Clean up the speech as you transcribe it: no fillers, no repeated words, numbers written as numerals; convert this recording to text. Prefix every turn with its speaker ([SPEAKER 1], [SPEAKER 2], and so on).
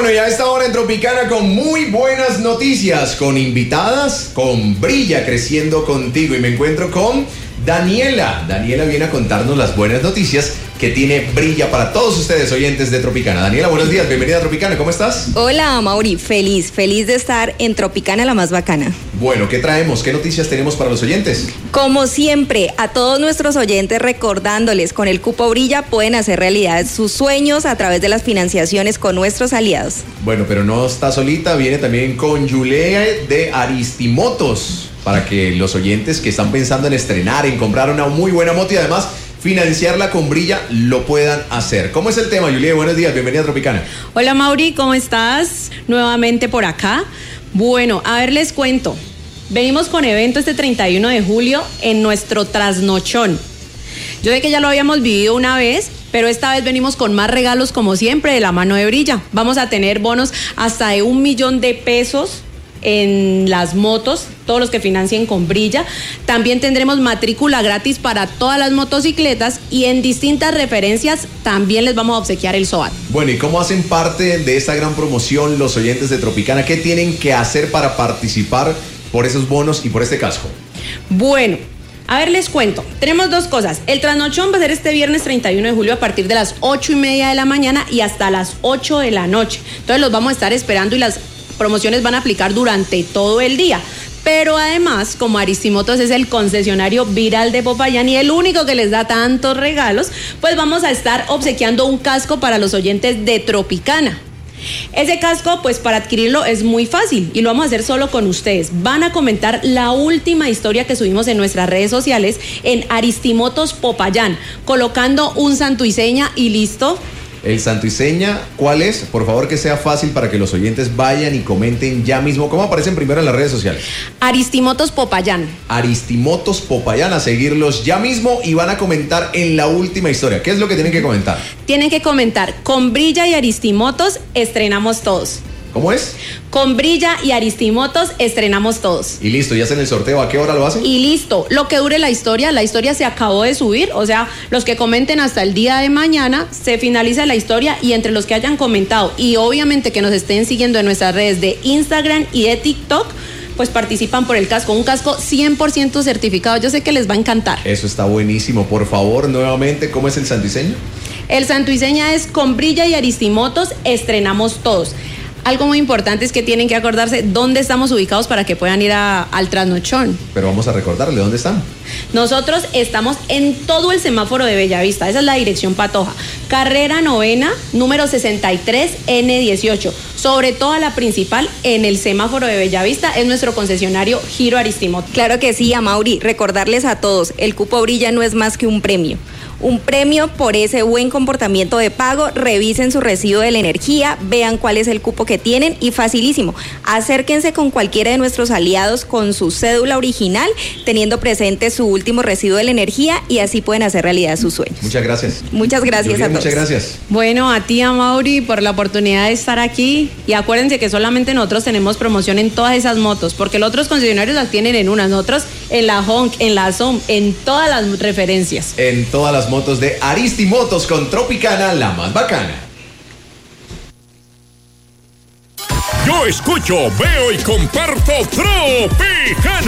[SPEAKER 1] Bueno, ya a esta hora en Tropicana con muy buenas noticias, con invitadas, con Brilla creciendo contigo. Y me encuentro con Daniela. Daniela viene a contarnos las buenas noticias que tiene Brilla para todos ustedes, oyentes de Tropicana. Daniela, buenos días, bienvenida a Tropicana, ¿cómo estás?
[SPEAKER 2] Hola, Mauri, feliz de estar en Tropicana, la más bacana.
[SPEAKER 1] Bueno, ¿qué traemos? ¿Qué noticias tenemos para los oyentes?
[SPEAKER 2] Como siempre, a todos nuestros oyentes recordándoles, con el cupo Brilla pueden hacer realidad sus sueños a través de las financiaciones con nuestros aliados.
[SPEAKER 1] Bueno, pero no está solita, viene también con Yulea de Aristimotos, para que los oyentes que están pensando en estrenar, en comprar una muy buena moto y además financiarla con Brilla, lo puedan hacer. ¿Cómo es el tema, Yulea? Buenos días, bienvenida a Tropicana.
[SPEAKER 3] Hola, Mauri, ¿cómo estás? Nuevamente por acá. Bueno, a ver, les cuento. Venimos con evento este 31 de julio en nuestro trasnochón. Yo sé que ya lo habíamos vivido una vez, pero esta vez venimos con más regalos como siempre de la mano de Brilla. Vamos a tener bonos hasta de 1 millón de pesos en las motos, todos los que financien con Brilla. También tendremos matrícula gratis para todas las motocicletas y en distintas referencias también les vamos a obsequiar el SOAT.
[SPEAKER 1] Bueno, ¿y cómo hacen parte de esta gran promoción los oyentes de Tropicana? ¿Qué tienen que hacer para participar por esos bonos y por este casco?
[SPEAKER 3] Bueno, a ver, les cuento. Tenemos dos cosas. El trasnochón va a ser este viernes 31 de julio a partir de las 8:30 de la mañana y hasta las 8 de la noche. Entonces los vamos a estar esperando y las promociones van a aplicar durante todo el día. Pero además, como Aristimotos es el concesionario viral de Popayán y el único que les da tantos regalos, pues vamos a estar obsequiando un casco para los oyentes de Tropicana. Ese casco, pues para adquirirlo es muy fácil y lo vamos a hacer solo con ustedes. Van a comentar la última historia que subimos en nuestras redes sociales en Aristimotos Popayán, colocando un santo y seña y listo.
[SPEAKER 1] El santo y seña, ¿cuál es? Por favor, que sea fácil para que los oyentes vayan y comenten ya mismo. ¿Cómo aparecen primero en las redes sociales?
[SPEAKER 3] Aristimotos Popayán.
[SPEAKER 1] Aristimotos Popayán, a seguirlos ya mismo y van a comentar en la última historia. ¿Qué es lo que tienen que comentar?
[SPEAKER 3] Tienen que comentar: con Brilla y Aristimotos estrenamos todos.
[SPEAKER 1] ¿Cómo es?
[SPEAKER 3] Con Brilla y Aristimotos estrenamos todos.
[SPEAKER 1] Y listo, ya hacen el sorteo. ¿A qué hora lo hacen?
[SPEAKER 3] Y listo, lo que dure la historia se acabó de subir, o sea, los que comenten hasta el día de mañana, se finaliza la historia y entre los que hayan comentado y obviamente que nos estén siguiendo en nuestras redes de Instagram y de TikTok, pues participan por el casco, un casco 100% certificado. Yo sé que les va a encantar.
[SPEAKER 1] Eso está buenísimo. Por favor, nuevamente, ¿cómo es el santo y seña?
[SPEAKER 3] El santo y seña es: con Brilla y Aristimotos estrenamos todos. Algo muy importante es que tienen que acordarse dónde estamos ubicados para que puedan ir al trasnochón.
[SPEAKER 1] Pero vamos a recordarle, ¿dónde están?
[SPEAKER 3] Nosotros estamos en todo el semáforo de Bellavista, esa es la dirección Patoja. Carrera Novena, número 63, N18. Sobre toda la principal, en el semáforo de Bellavista, es nuestro concesionario Giro Aristimotos.
[SPEAKER 2] Claro que sí, Amaury, recordarles a todos, el cupo Brilla no es más que un premio. Un premio por ese buen comportamiento de pago. Revisen su recibo de la energía, vean cuál es el cupo que tienen y facilísimo, acérquense con cualquiera de nuestros aliados con su cédula original, teniendo presente su último recibo de la energía y así pueden hacer realidad sus sueños.
[SPEAKER 1] Muchas gracias.
[SPEAKER 2] Muchas gracias a todos.
[SPEAKER 1] Muchas gracias.
[SPEAKER 3] Bueno, a ti, Amaury, por la oportunidad de estar aquí y acuérdense que solamente nosotros tenemos promoción en todas esas motos, porque los otros concesionarios las tienen en unas, nosotros en la Honk, en la SOM, en todas las referencias.
[SPEAKER 1] En todas las motos de Aristimotos con Tropicana, la más bacana.
[SPEAKER 4] Yo escucho, veo y comparto Tropicana.